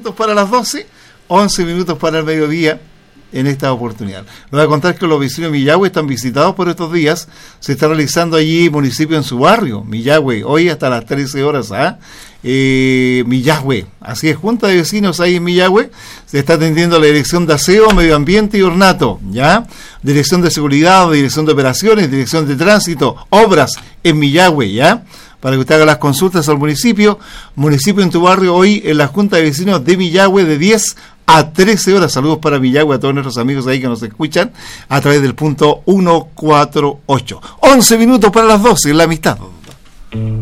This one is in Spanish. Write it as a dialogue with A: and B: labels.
A: minutos para las 12, 11 minutos para el mediodía en esta oportunidad. Les voy a contar que los vecinos de Millahue están visitados por estos días. Se está realizando allí municipio en su barrio, Millahue, hoy hasta las 13 horas, Millahue, así es, junta de vecinos ahí en Millahue. Se está atendiendo la dirección de aseo, medio ambiente y ornato, ¿ya? Dirección de seguridad, dirección de operaciones, dirección de tránsito, obras en Millahue, ¿ya? Para que usted haga las consultas al municipio en tu barrio, hoy en la junta de vecinos de Millahue de 10 a 13 horas. Saludos para Millahue, a todos nuestros amigos ahí que nos escuchan a través del punto 148. 11 minutos para las 12, en la amistad.